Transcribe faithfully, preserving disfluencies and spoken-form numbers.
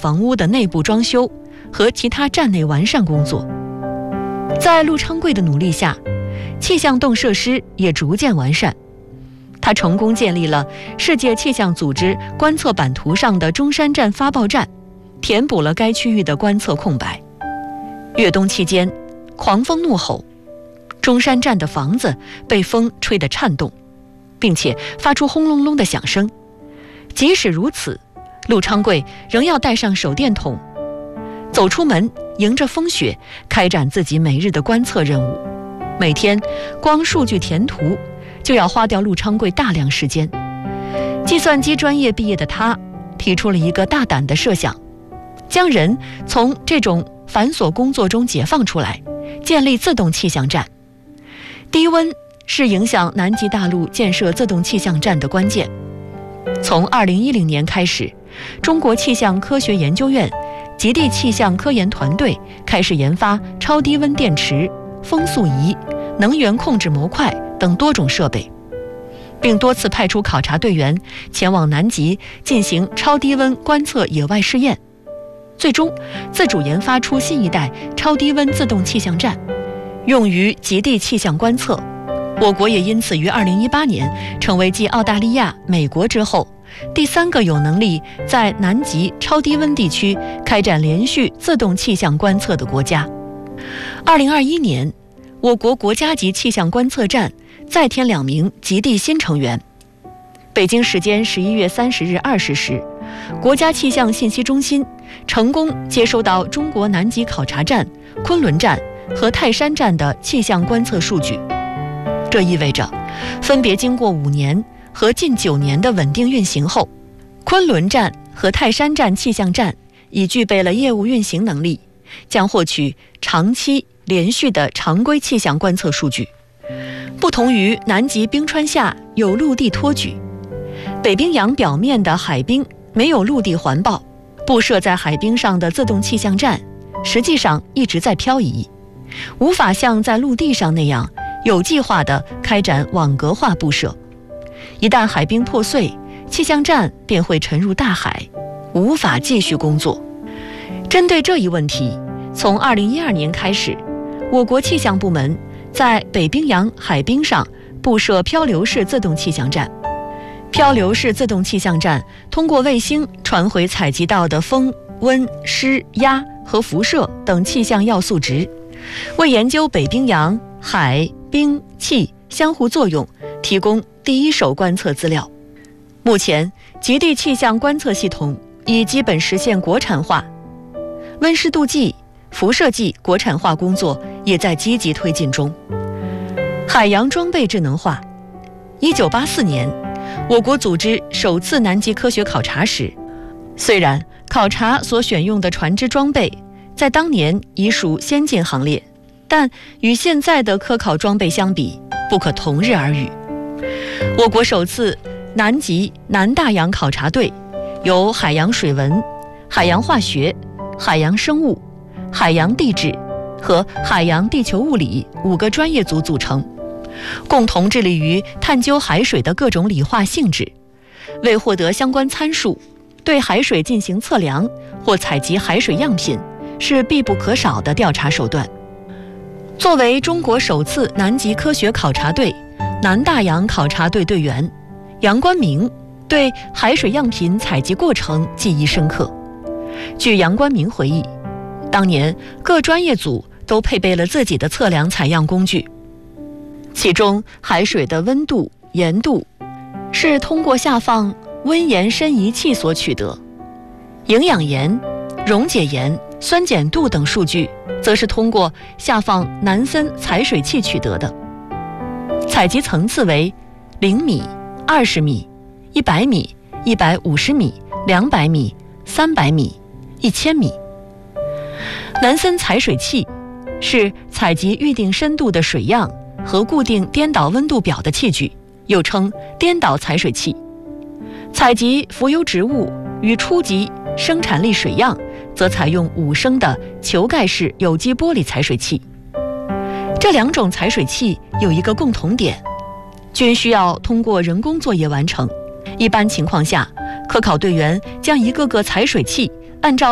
房屋的内部装修和其他站内完善工作。在陆昌贵的努力下，气象动设施也逐渐完善。他成功建立了世界气象组织观测版图上的中山站发报站，填补了该区域的观测空白。越冬期间，狂风怒吼，中山站的房子被风吹得颤动，并且发出轰隆隆的响声。即使如此，陆昌贵仍要带上手电筒，走出门，迎着风雪，开展自己每日的观测任务。每天光数据填图就要花掉陆昌贵大量时间。计算机专业毕业的他提出了一个大胆的设想，将人从这种繁琐工作中解放出来，建立自动气象站。低温是影响南极大陆建设自动气象站的关键。从二零一零年开始，中国气象科学研究院极地气象科研团队开始研发超低温电池、风速仪、能源控制模块等多种设备，并多次派出考察队员前往南极进行超低温观测野外试验，最终自主研发出新一代超低温自动气象站，用于极地气象观测。我国也因此于二零一八年成为继澳大利亚、美国之后第三个有能力在南极超低温地区开展连续自动气象观测的国家。二零二一年，我国国家级气象观测站再添两名极地新成员。北京时间十一月三十日二十时，国家气象信息中心成功接收到中国南极考察站、昆仑站和泰山站的气象观测数据。这意味着，分别经过五年和近九年的稳定运行后，昆仑站和泰山站气象站已具备了业务运行能力，将获取长期连续的常规气象观测数据。不同于南极冰川下有陆地托举，北冰洋表面的海冰没有陆地环抱，布设在海冰上的自动气象站实际上一直在漂移，无法像在陆地上那样有计划地开展网格化布设。一旦海冰破碎，气象站便会沉入大海，无法继续工作。针对这一问题，从二零一二年开始，我国气象部门在北冰洋海冰上布设漂流式自动气象站。漂流式自动气象站通过卫星传回采集到的风、温、湿、压和辐射等气象要素值，为研究北冰洋海、冰、气相互作用提供第一手观测资料。目前，极地气象观测系统已基本实现国产化，温湿度计、辐射计国产化工作也在积极推进中。海洋装备智能化。一九八四年，我国组织首次南极科学考察时，虽然考察所选用的船只装备在当年已属先进行列，但与现在的科考装备相比，不可同日而语。我国首次南极南大洋考察队由海洋水文、海洋化学、海洋生物、海洋地质和海洋地球物理五个专业组组成，共同致力于探究海水的各种理化性质，为获得相关参数，对海水进行测量或采集海水样品是必不可少的调查手段。作为中国首次南极科学考察队南大洋考察队队员，杨冠明对海水样品采集过程记忆深刻。据杨冠明回忆，当年各专业组都配备了自己的测量采样工具，其中海水的温度、盐度是通过下放温盐深仪器所取得，营养盐、溶解盐、酸碱度等数据则是通过下放南森采水器取得的。采集层次为零米、二十米、一百米、一百五十米、两百米、三百米、一千米。南森采水器是采集预定深度的水样和固定颠倒温度表的器具，又称颠倒采水器。采集浮游植物与初级生产力水样，则采用五升的球盖式有机玻璃采水器。这两种采水器有一个共同点，均需要通过人工作业完成。一般情况下，科考队员将一个个采水器按照